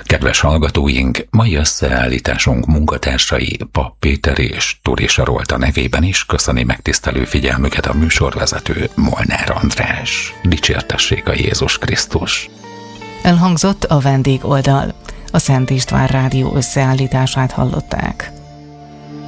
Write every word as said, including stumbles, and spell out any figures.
Kedves hallgatóink, mai összeállításunk munkatársai Papp Péter és Turi Sarolta nevében is köszöni megtisztelő figyelmüket a műsorvezető Molnár András. Dicsértessék a Jézus Krisztus! Elhangzott a vendégoldal. A Szent István Rádió összeállítását hallották.